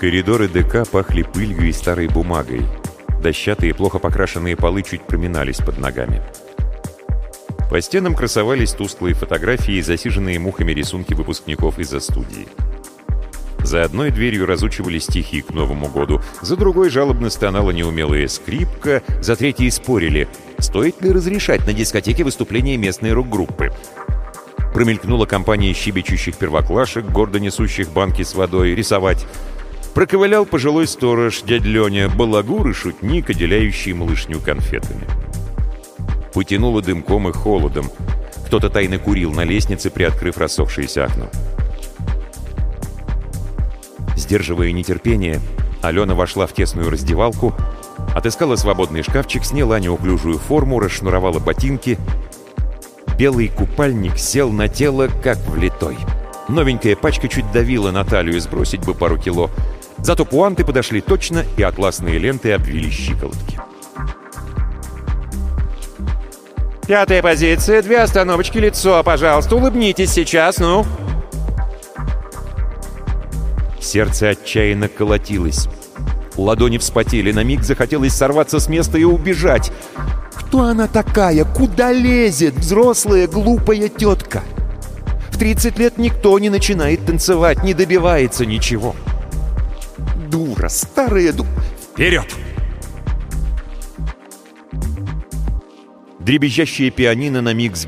Коридоры ДК пахли пылью и старой бумагой. Дощатые, плохо покрашенные полы чуть проминались под ногами. По стенам красовались тусклые фотографии и засиженные мухами рисунки выпускников из-за студии. За одной дверью разучивали стихи к Новому году, за другой жалобно стонала неумелая скрипка, за третьей спорили, стоит ли разрешать на дискотеке выступления местной рок-группы. Промелькнула компания щебечущих первоклашек, гордо несущих банки с водой, рисовать. Проковылял пожилой сторож, дядь Леня, балагур и шутник, отделяющий малышню конфетами. Потянуло дымком и холодом. Кто-то тайно курил на лестнице, приоткрыв рассохшееся окно. Сдерживая нетерпение, Алена вошла в тесную раздевалку, отыскала свободный шкафчик, сняла неуклюжую форму, расшнуровала ботинки. Белый купальник сел на тело, как влитой. Новенькая пачка чуть давила на талию, сбросить бы пару кило. Зато пуанты подошли точно, и атласные ленты обвили щиколотки. 5-я позиция, 2 остановочки, лицо, пожалуйста, улыбнитесь сейчас, ну. Сердце отчаянно колотилось. Ладони вспотели, на миг захотелось сорваться с места и убежать. Кто она такая? Куда лезет? Взрослая, глупая тетка. В 30 лет никто не начинает танцевать, не добивается ничего. Дура, старая Вперед! Дребезжащее пианино на миг